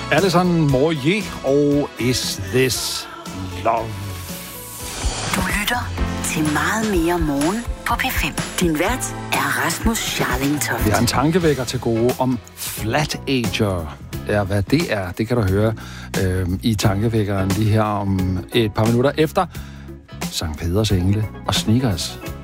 Alison Moyer og Is This Love. Du lytter til Meget mere morgen på P5. Din vært er Rasmus Scharling Toft. Vi har en tankevækker til gode om flat ager. Ja, hvad det er, det kan du høre i tankevækkeren lige her om et par minutter efter Sankt Peders Engle og Sneakers.